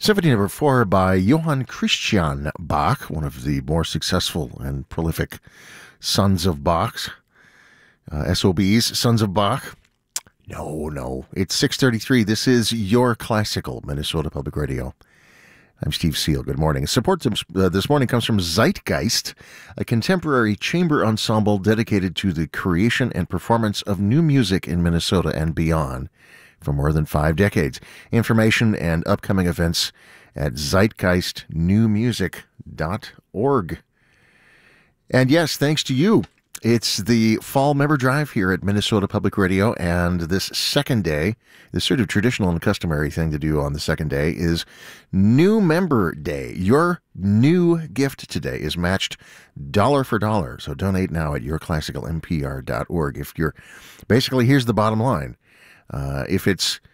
Symphony Number 4 by Johann Christian Bach, one of the more successful and prolific sons of Bach, SOBs, Sons of Bach. No, it's 6:33. This is your classical Minnesota Public Radio. I'm Steve Seal. Good morning. Support this morning comes from Zeitgeist, a contemporary chamber ensemble dedicated to the creation and performance of new music in Minnesota and beyond for more than 5 decades. Information and upcoming events at zeitgeistnewmusic.org. And yes, thanks to you. It's the fall member drive here at Minnesota Public Radio, and this second day, the sort of traditional and customary thing to do on the second day is New Member Day. Your new gift today is matched dollar for dollar, so donate now at yourclassicalmpr.org. If you're basically, here's the bottom line. If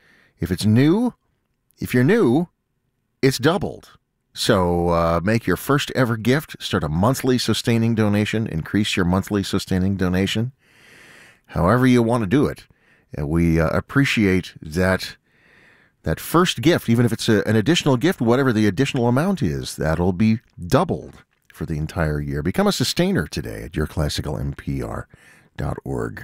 you're new, it's doubled. So make your first ever gift, start a monthly sustaining donation, increase your monthly sustaining donation, however you want to do it. We appreciate that first gift, even if it's an additional gift, whatever the additional amount is, that'll be doubled for the entire year. Become a sustainer today at yourclassicalmpr.org.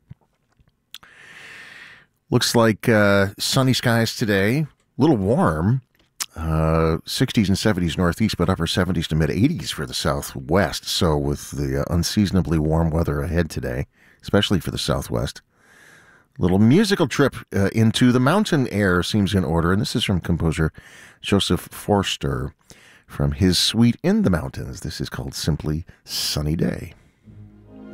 Looks like sunny skies today, a little warm, 60s and 70s northeast, but upper 70s to mid 80s for the southwest. So with the unseasonably warm weather ahead today, especially for the southwest, little musical trip into the mountain air seems in order. And this is from composer Joseph Forster from his suite in the mountains. This is called Simply Sunny Day.